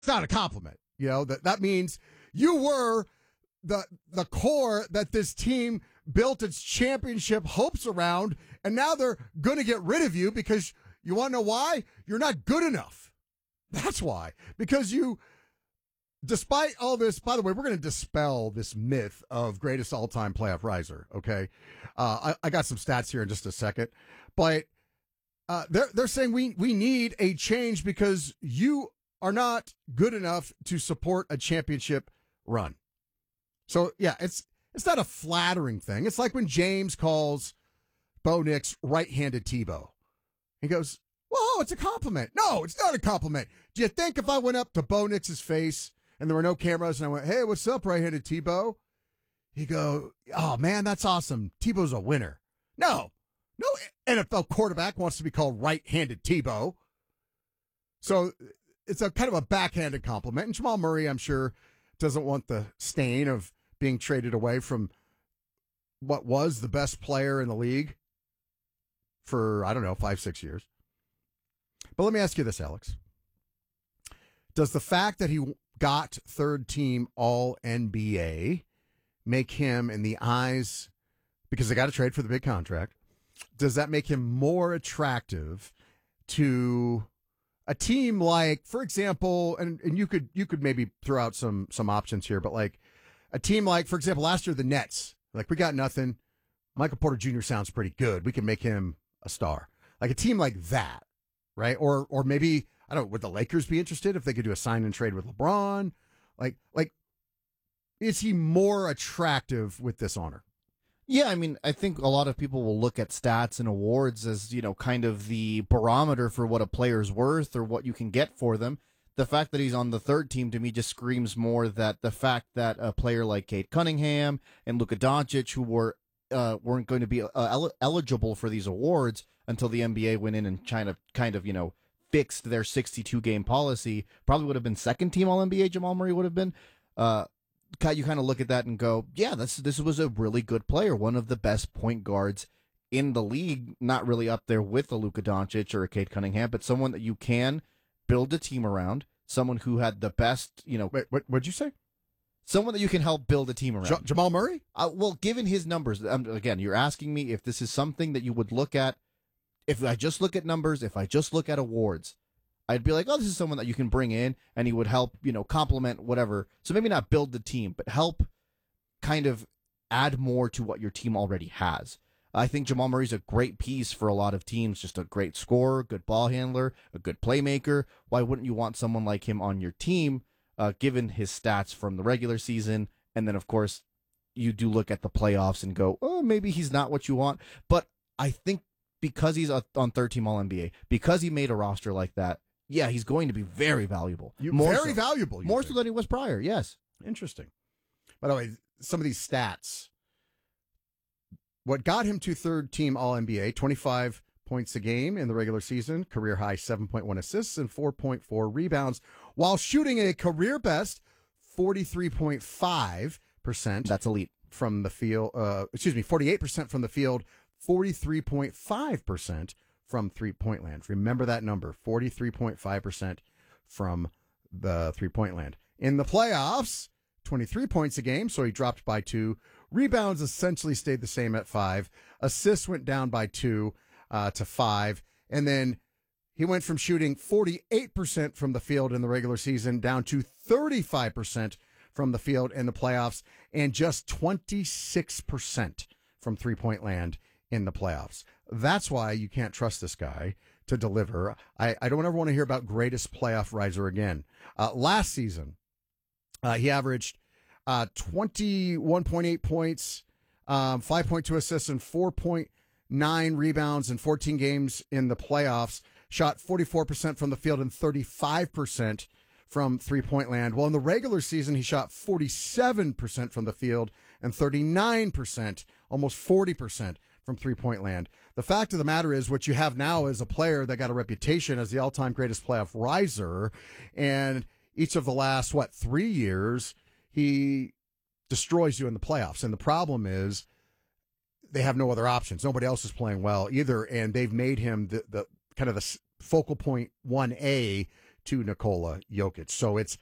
It's not a compliment. That means you were the core that this team built its championship hopes around, and now they're going to get rid of you because you want to know why? You're not good enough. That's why. Because despite all this, by the way, we're going to dispel this myth of greatest all-time playoff riser, okay? I got some stats here in just a second, but they're saying we need a change because you are not good enough to support a championship run. So, yeah, it's not a flattering thing. It's like when James calls Bo Nix right-handed Tebow. He goes, whoa, it's a compliment. No, it's not a compliment. Do you think if I went up to Bo Nix's face and there were no cameras and I went, hey, what's up, right-handed Tebow? He'd go, oh, man, that's awesome. Tebow's a winner. No NFL quarterback wants to be called right-handed Tebow. So it's a kind of a backhanded compliment. And Jamal Murray, I'm sure, doesn't want the stain of being traded away from what was the best player in the league for, 5-6 years. But let me ask you this, Alex. Does the fact that he got third team All-NBA make him, in the eyes, because they got to trade for the big contract, does that make him more attractive to a team like, for example, and you could maybe throw out some options here, but like a team like, for example, last year, the Nets, like we got nothing. Michael Porter Jr. sounds pretty good. We can make him a star. Like a team like that, right? Or maybe, I don't know, would the Lakers be interested if they could do a sign and trade with LeBron? Like, is he more attractive with this honor? Yeah, I mean, I think a lot of people will look at stats and awards as, kind of the barometer for what a player's worth or what you can get for them. The fact that he's on the third team to me just screams more that the fact that a player like Cade Cunningham and Luka Doncic, who weren't going to be eligible for these awards until the NBA went in and kind of fixed their 62-game policy, probably would have been second team All-NBA. Jamal Murray would have been. You kind of look at that and go, yeah, this was a really good player, one of the best point guards in the league, not really up there with a Luka Doncic or a Cade Cunningham, but someone that you can build a team around, someone who had the best, Wait, what'd you say? Someone that you can help build a team around. Jamal Murray? Well, given his numbers, again, you're asking me if this is something that you would look at. If I just look at numbers, if I just look at awards, I'd be like, oh, this is someone that you can bring in and he would help, complement whatever. So maybe not build the team, but help kind of add more to what your team already has. I think Jamal Murray's a great piece for a lot of teams, just a great scorer, good ball handler, a good playmaker. Why wouldn't you want someone like him on your team, given his stats from the regular season? And then, of course, you do look at the playoffs and go, oh, maybe he's not what you want. But I think because he's on third team All-NBA, because he made a roster like that, yeah, he's going to be very valuable. Valuable. More so than he was prior, yes. Interesting. By the way, some of these stats, what got him to third team All-NBA, 25 points a game in the regular season, career high 7.1 assists and 4.4 rebounds, while shooting a career best 43.5%. That's elite. From the field, 48% from the field, 43.5% from three-point land. Remember that number, 43.5% from the three-point land. In the playoffs, 23 points a game, so he dropped by 2. Rebounds essentially stayed the same at 5. Assists went down by 2 to 5. And then he went from shooting 48% from the field in the regular season down to 35% from the field in the playoffs and just 26% from three-point land in the playoffs. That's why you can't trust this guy to deliver. I don't ever want to hear about greatest playoff riser again. Last season, he averaged 21.8 points, 5.2 assists, and 4.9 rebounds in 14 games in the playoffs. Shot 44% from the field and 35% from three-point land. Well, in the regular season, he shot 47% from the field and 39%, almost 40% from three-point land. The fact of the matter is what you have now is a player that got a reputation as the all-time greatest playoff riser, and each of the last, 3 years, he destroys you in the playoffs. And the problem is they have no other options. Nobody else is playing well either, and they've made him the kind of the focal point 1A to Nikola Jokic. So it's